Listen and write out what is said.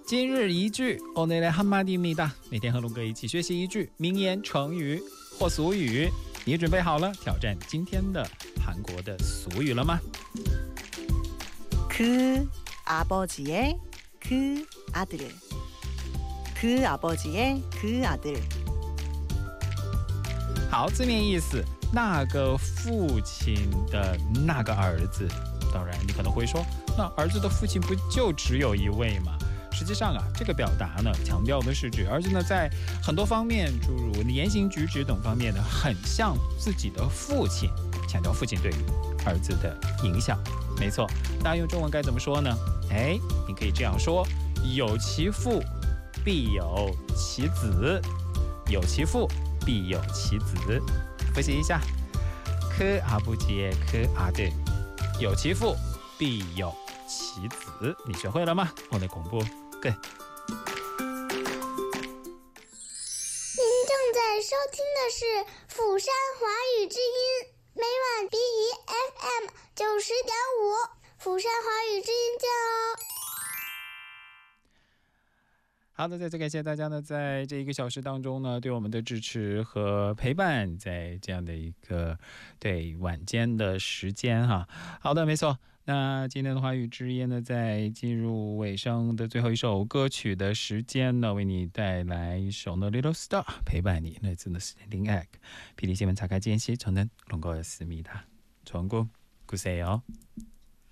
今日一句오늘의 한마디입니다。每天和龙哥一起学习一句名言、成语或俗语。你准备好了挑战今天的韩国的俗语了吗？ 그 아버지의 그 아들. 그 아버지의 그 아들. 好，字面意思，那个父亲的那个儿子。当然你可能会说，那儿子的父亲不就只有一位吗？实际上啊，这个表达呢，强调的是指儿子呢，在很多方面，诸如言行举止等方面呢，很像自己的父亲，强调父亲对于儿子的影响。没错，大家用中文该怎么说呢？你可以这样说：有其父，必有其子；有其父，必有其子。复习一下，그 아버지의 그 아들，有其父，必有其子。你学会了吗？오늘 공부 끝。 您正在收听的是釜山华语之音，每晚 BEFM 90.5，釜山华语之音见哦。 好的，再次感谢大家呢，在这一个小时当中呢，对我们的支持和陪伴，在这样的一个晚间的时间哈。好的，没错。那今天的华语之音呢，在进入尾声的最后一首歌曲的时间呢，为你带来一首呢 Little Star 陪伴你来自링액 PD신문 작가 지은씨 저는 롱거였습니다. 좋은 꿈 꾸세요.